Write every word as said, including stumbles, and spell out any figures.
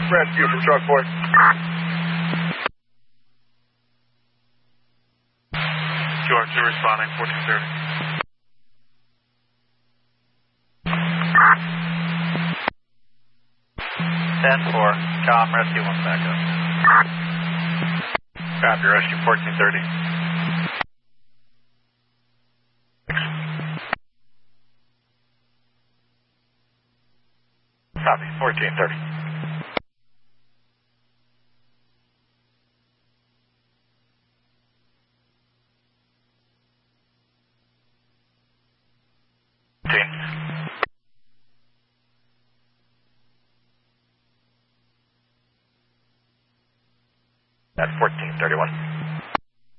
Rescue from truck four. George, you're responding, fourteen thirty. ten four, com, rescue one backup. Copy, rescue fourteen thirty. Copy, fourteen thirty. At fourteen thirty-one.